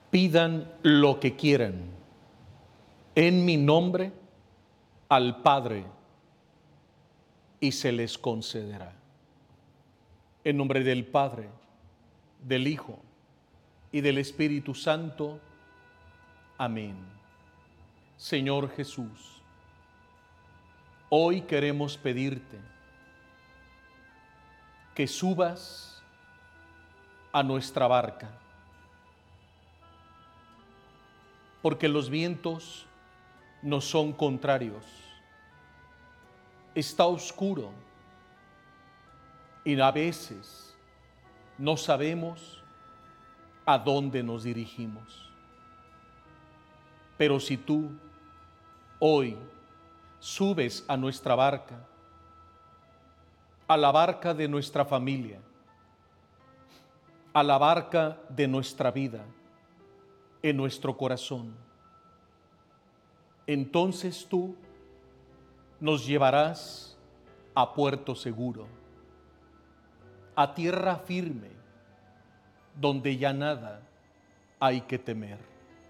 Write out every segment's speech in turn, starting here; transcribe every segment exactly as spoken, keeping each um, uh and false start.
Pidan lo que quieran en mi nombre al Padre y se les concederá. En nombre del Padre, del Hijo y del Espíritu Santo. Amén. Señor Jesús, hoy queremos pedirte que subas a nuestra barca, porque los vientos nos son contrarios. Está oscuro y a veces no sabemos a dónde nos dirigimos. Pero si tú hoy subes a nuestra barca, a la barca de nuestra familia, a la barca de nuestra vida, en nuestro corazón, entonces tú nos llevarás a puerto seguro, a tierra firme, donde ya nada hay que temer.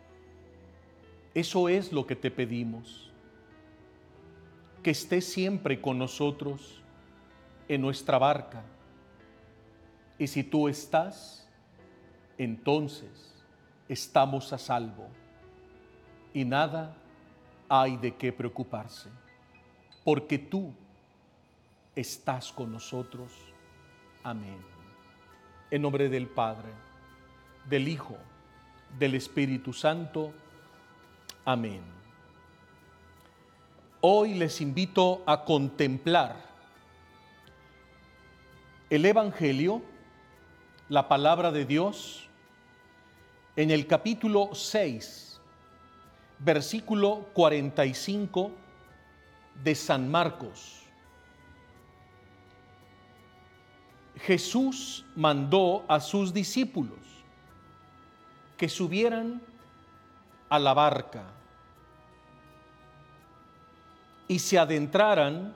Eso es lo que te pedimos, que estés siempre con nosotros en nuestra barca. Y si tú estás, entonces estamos a salvo y nada hay de qué preocuparse, porque tú estás con nosotros. Amén. En nombre del Padre, del Hijo, del Espíritu Santo. Amén. Hoy les invito a contemplar el Evangelio, la palabra de Dios, en el capítulo seis, versículo cuarenta y cinco de San Marcos. Jesús mandó a sus discípulos que subieran a la barca y se adentraran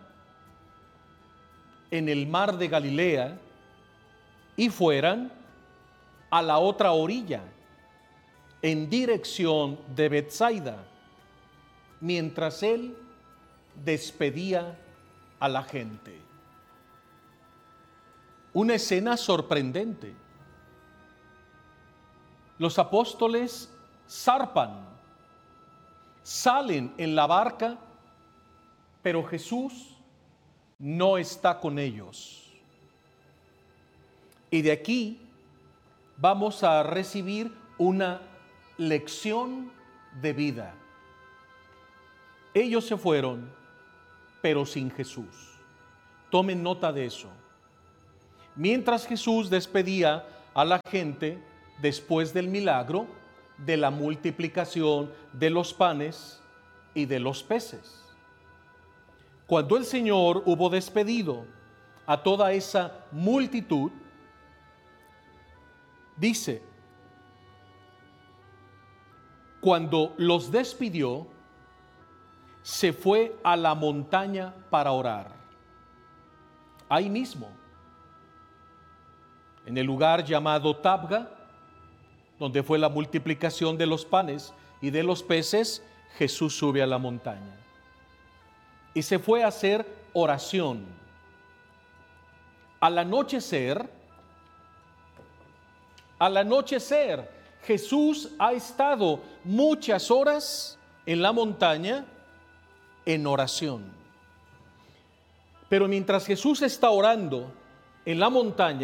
en el mar de Galilea y fueran a la otra orilla, en dirección de Betsaida, mientras él despedía a la gente. Una escena sorprendente. Los apóstoles zarpan, salen en la barca, pero Jesús no está con ellos. Y de aquí vamos a recibir una lección de vida. Ellos se fueron, pero sin Jesús. Tomen nota de eso. Mientras Jesús despedía a la gente después del milagro de la multiplicación de los panes y de los peces. Cuando el Señor hubo despedido a toda esa multitud, dice, cuando los despidió, se fue a la montaña para orar. Ahí mismo, en el lugar llamado Tabga, donde fue la multiplicación de los panes y de los peces, Jesús sube a la montaña y se fue a hacer oración. Al anochecer, al anochecer, Jesús ha estado muchas horas en la montaña en oración. Pero mientras Jesús está orando en la montaña,